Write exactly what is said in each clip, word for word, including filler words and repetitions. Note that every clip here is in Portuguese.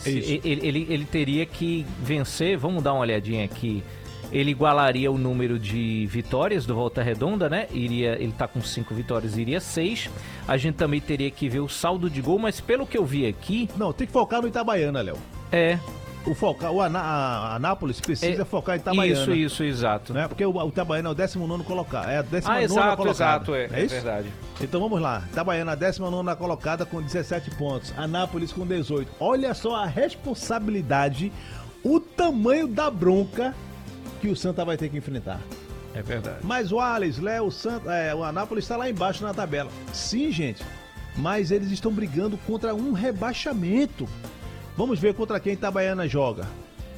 ele, ele, ele teria que vencer, vamos dar uma olhadinha aqui. Ele igualaria o número de vitórias do Volta Redonda, né? Iria, ele tá com cinco vitórias, iria seis. A gente também teria que ver o saldo de gol, mas pelo que eu vi aqui... Não, tem que focar no Itabaiana, Léo. É... O, foca, o Aná, a Anápolis precisa é, focar em Itabaiana. Isso, isso, exato. Né? Porque o, o Itabaiana é o décimo nono colocado. É a décima ah, nona exato, colocada. exato, é, é, é isso? verdade. Então vamos lá. Itabaiana, a décima nona colocada com dezessete pontos. Anápolis com dezoito. Olha só a responsabilidade, o tamanho da bronca que o Santa vai ter que enfrentar. É verdade. Mas o Alex, Léo, o, Santa, é, o Anápolis está lá embaixo na tabela. Sim, gente. Mas eles estão brigando contra um rebaixamento. Vamos ver contra quem Itabaiana joga.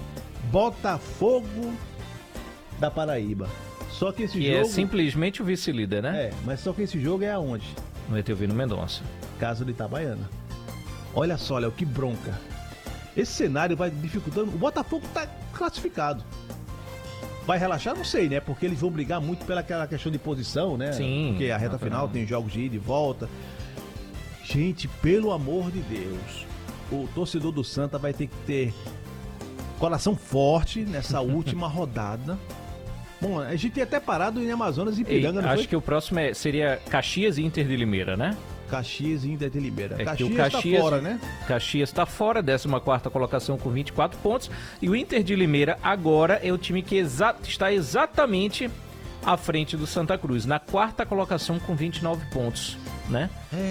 Botafogo da Paraíba. Só que esse que jogo... é simplesmente o vice-líder, né? É, mas só que esse jogo é aonde? No Etelvino Mendonça. Casa do Itabaiana. Olha só, Léo, que bronca. Esse cenário vai dificultando. O Botafogo tá classificado. Vai relaxar? Não sei, né? Porque eles vão brigar muito pela aquela questão de posição, né? Sim. Porque a reta final tem jogos de ida e volta. Gente, pelo amor de Deus, o torcedor do Santa vai ter que ter coração forte nessa última rodada. Bom, a gente tinha até parado em Amazonas e Ipiranga, Ei, não acho foi? que o próximo é, seria Caxias e Inter de Limeira, né? Caxias e Inter de Limeira. É Caxias, o Caxias tá fora, né? Caxias está fora, décima quarta colocação com vinte e quatro pontos. E o Inter de Limeira agora é o time que exa- está exatamente à frente do Santa Cruz, na quarta colocação com vinte e nove pontos, né?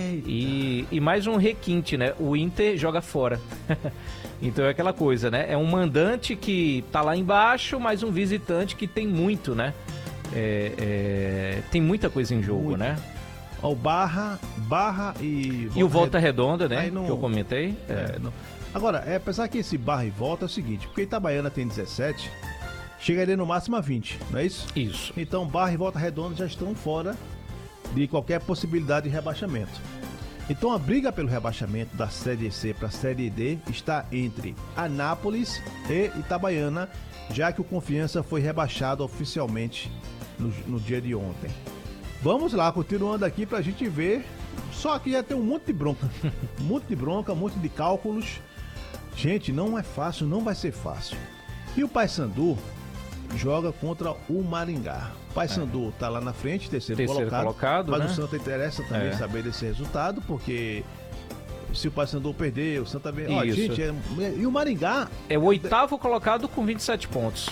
E, e mais um requinte, né? O Inter joga fora. Então é aquela coisa, né? É um mandante que tá lá embaixo, mas um visitante que tem muito, né? É, é, tem muita coisa em jogo, muito. Né? Ó, o Barra, Barra e... E o Volta Redonda, né? Não... Que eu comentei. É. É, não... Agora, é, apesar que esse Barra e Volta é o seguinte, porque Itabaiana tem dezessete, chegaria no máximo a vinte, não é isso? Isso. Então Barra e Volta Redonda já estão fora de qualquer possibilidade de rebaixamento. Então a briga pelo rebaixamento da Série C para a Série D está entre Anápolis e Itabaiana, já que o Confiança foi rebaixado oficialmente no, no dia de ontem. Vamos lá, continuando aqui para a gente ver. Só que já tem um monte de bronca. Um monte de bronca, um monte de cálculos. Gente, não é fácil, não vai ser fácil. E o Paysandu joga contra o Maringá. O Paysandu está lá na frente, terceiro, terceiro colocado, colocado, mas né? o Santa interessa também é. saber desse resultado, porque se o Paysandu perder, o Santa vem... Ó, gente, é... e o Maringá... É o oitavo colocado com vinte e sete pontos.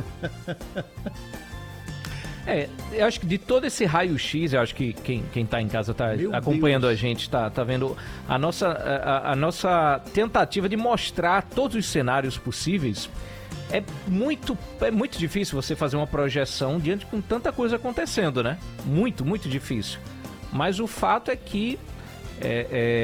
É, eu acho que de todo esse raio-x, eu acho que quem, quem tá em casa tá Meu acompanhando Deus. a gente, tá, tá vendo a nossa, a, a nossa tentativa de mostrar todos os cenários possíveis. É muito, é muito difícil você fazer uma projeção diante com tanta coisa acontecendo, né? Muito, muito difícil. Mas o fato é que é,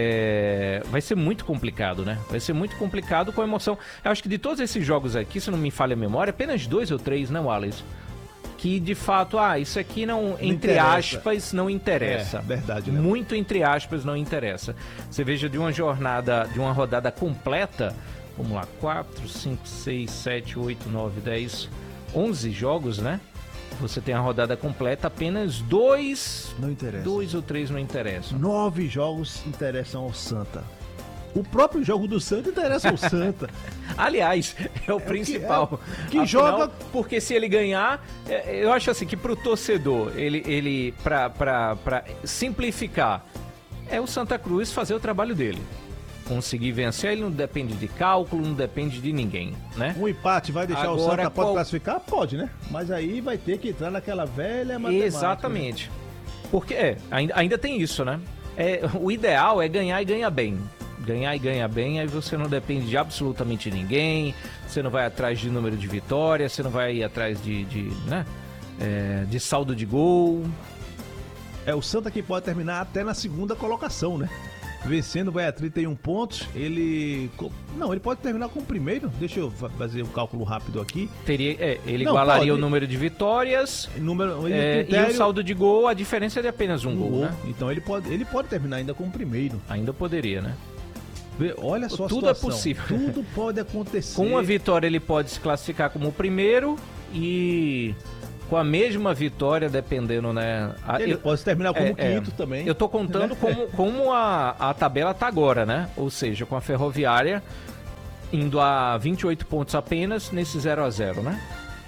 é, vai ser muito complicado, né? Vai ser muito complicado com a emoção. Eu acho que de todos esses jogos aqui, se não me falha a memória, apenas dois ou três, né, Wallace? Que de fato, ah, isso aqui não, não entre interessa. aspas, não interessa. É, verdade, né? Muito entre aspas não interessa. Você veja de uma jornada, de uma rodada completa, vamos lá, quatro, cinco, seis, sete, oito, nove, dez, onze jogos, né? Você tem a rodada completa, apenas dois, não interessa. Dois ou três não interessam. Nove jogos interessam ao Santa. O próprio jogo do Santa interessa ao Santa. Aliás, é o é principal. Que, é, que Afinal, joga... Porque se ele ganhar, eu acho assim que pro torcedor, ele, ele pra, pra, pra simplificar, é o Santa Cruz fazer o trabalho dele. Conseguir vencer, ele não depende de cálculo, não depende de ninguém, né? Um empate vai deixar Agora, o Santa, pode qual... classificar? Pode, né? Mas aí vai ter que entrar naquela velha matemática. Exatamente. Né? Porque, é, ainda, ainda tem isso, né? É, o ideal é ganhar e ganhar bem. Ganhar e ganhar bem, aí você não depende de absolutamente ninguém, você não vai atrás de número de vitórias, você não vai ir atrás de, de, né? É, de saldo de gol. É o Santa que pode terminar até na segunda colocação, né? Vencendo vai a trinta e um pontos, ele... Não, ele pode terminar com o primeiro, deixa eu fazer um cálculo rápido aqui. Teria, é, ele não, igualaria pode. o número de vitórias número, é, critério... e o saldo de gol, a diferença é de apenas um, um gol, gol, né? Então ele pode, ele pode terminar ainda com o primeiro. Ainda poderia, né? Olha só a Tudo situação. é possível. Tudo pode acontecer. Com uma vitória ele pode se classificar como o primeiro e com a mesma vitória, dependendo, né? A, ele eu, pode terminar como é, quinto é, também. Eu tô contando como, como a, a tabela tá agora, né? Ou seja, com a Ferroviária indo a vinte e oito pontos apenas nesse zero a zero, né?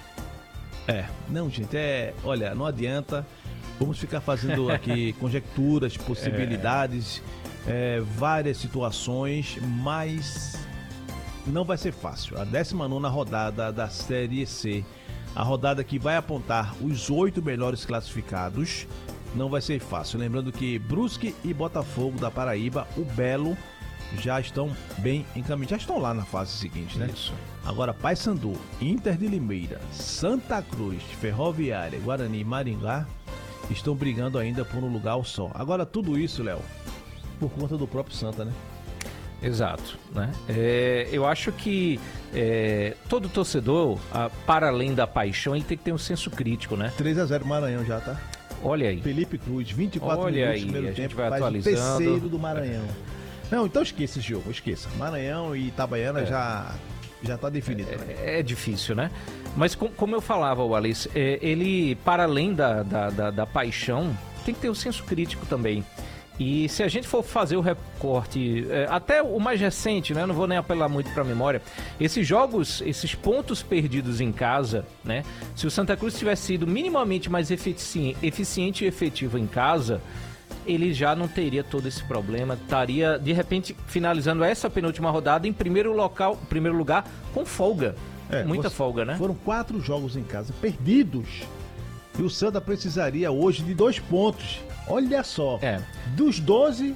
É, não, gente, é, olha, não adianta, vamos ficar fazendo aqui conjecturas, possibilidades, é. É, várias situações, mas não vai ser fácil. A décima nona rodada da Série C, a rodada que vai apontar os oito melhores classificados, não vai ser fácil. Lembrando que Brusque e Botafogo da Paraíba, o Belo, já estão bem encaminhados, já estão lá na fase seguinte, né? Isso. Agora, Paysandu, Inter de Limeira, Santa Cruz, Ferroviária, Guarani e Maringá estão brigando ainda por um lugar só. Agora, tudo isso, Léo, por conta do próprio Santa, né? Exato, né? É, eu acho que é, todo torcedor, a, para além da paixão, ele tem que ter um senso crítico, né? três a zero Maranhão já, tá? Olha aí. Felipe Cruz, vinte e quatro Olha minutos no aí, primeiro a gente tempo, vai faz atualizando. o terceiro do Maranhão. Não, então esqueça esse jogo, esqueça. Maranhão e Itabaiana é. já, já tá definido. É, é difícil, né? Mas com, como eu falava, Wallace, é, ele, para além da, da, da, da paixão, tem que ter um senso crítico também. E se a gente for fazer o recorte, é, até o mais recente, né? Não vou nem apelar muito para a memória. Esses jogos, esses pontos perdidos em casa, né? Se o Santa Cruz tivesse sido minimamente mais efici- eficiente e efetivo em casa, ele já não teria todo esse problema, estaria de repente finalizando essa penúltima rodada em primeiro local, primeiro lugar com folga, é, muita folga, né? Foram quatro jogos em casa perdidos e o Santa precisaria hoje de dois pontos. Olha só, é. Dos doze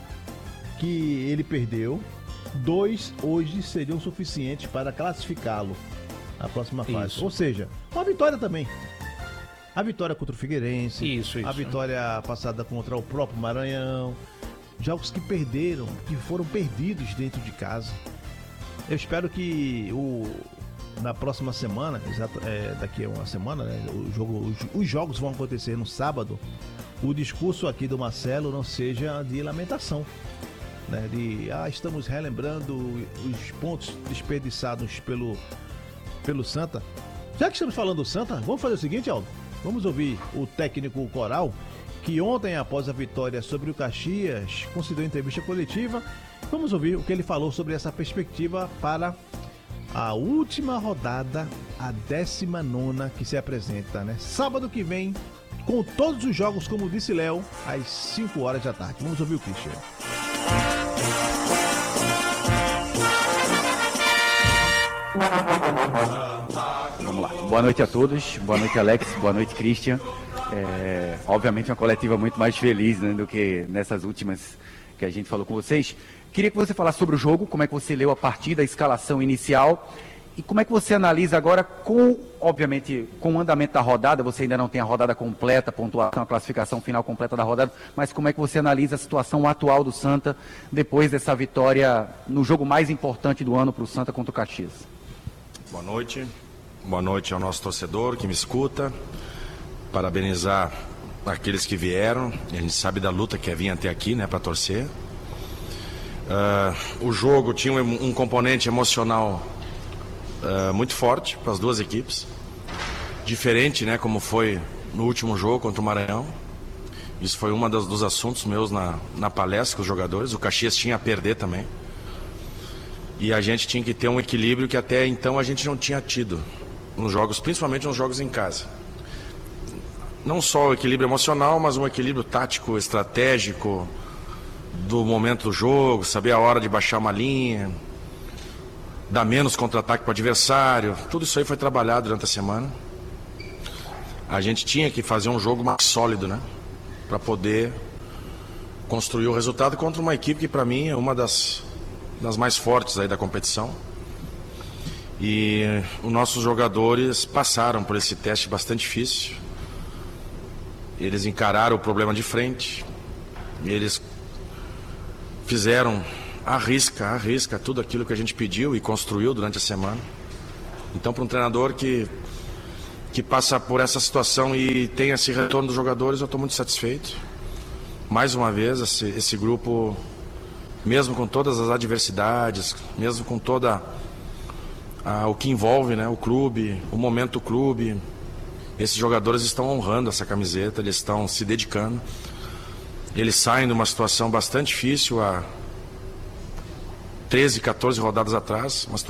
que ele perdeu, dois hoje seriam suficientes para classificá-lo à próxima fase. Isso. Ou seja, uma vitória também. A vitória contra o Figueirense, isso, isso. a vitória passada contra o próprio Maranhão, jogos que perderam, que foram perdidos dentro de casa. Eu espero que o, na próxima semana, exato, é, daqui a uma semana, né, o jogo, os, os jogos vão acontecer no sábado, o discurso aqui do Marcelo não seja de lamentação, né, de, ah, estamos relembrando os pontos desperdiçados pelo, pelo Santa. Já que estamos falando do Santa, vamos fazer o seguinte, Aldo? Vamos ouvir o técnico Coral, que ontem, após a vitória sobre o Caxias, concedeu entrevista coletiva. Vamos ouvir o que ele falou sobre essa perspectiva para a última rodada, a décima nona que se apresenta, né? Sábado que vem, com todos os jogos, como disse Léo, às cinco horas da tarde. Vamos ouvir o Christian. Vamos lá. Boa noite a todos. Boa noite, Alex. Boa noite, Christian. É, obviamente uma coletiva muito mais feliz, né, do que nessas últimas que a gente falou com vocês. Queria que você falasse sobre o jogo, como é que você leu a partida, a escalação inicial e como é que você analisa agora com, obviamente, com o andamento da rodada. Você ainda não tem a rodada completa, a pontuação, a classificação final completa da rodada, mas como é que você analisa a situação atual do Santa depois dessa vitória no jogo mais importante do ano para o Santa contra o Caxias? Boa noite. Boa noite ao nosso torcedor que me escuta. Parabenizar aqueles que vieram. A gente sabe da luta que é vir até aqui, né, para torcer. Uh, o jogo tinha um, um componente emocional uh, muito forte para as duas equipes. Diferente, né, como foi no último jogo contra o Maranhão. Isso foi um dos, dos assuntos meus na, na palestra com os jogadores. O Caxias tinha a perder também. E a gente tinha que ter um equilíbrio que até então a gente não tinha tido nos jogos, principalmente nos jogos em casa. Não só o equilíbrio emocional, mas um equilíbrio tático, estratégico do momento do jogo, saber a hora de baixar uma linha, dar menos contra-ataque para o adversário. Tudo isso aí foi trabalhado durante a semana. A gente tinha que fazer um jogo mais sólido, né, para poder construir o resultado contra uma equipe que para mim é uma das das mais fortes aí da competição. E os nossos jogadores passaram por esse teste bastante difícil. Eles encararam o problema de frente. Eles fizeram à risca, à risca tudo aquilo que a gente pediu e construiu durante a semana. Então, para um treinador que, que passa por essa situação e tem esse retorno dos jogadores, eu estou muito satisfeito. Mais uma vez, esse, esse grupo, mesmo com todas as adversidades, mesmo com toda a, o que envolve, né, o clube, o momento do clube, esses jogadores estão honrando essa camiseta, eles estão se dedicando. Eles saem de uma situação bastante difícil há treze, quatorze rodadas atrás, uma situação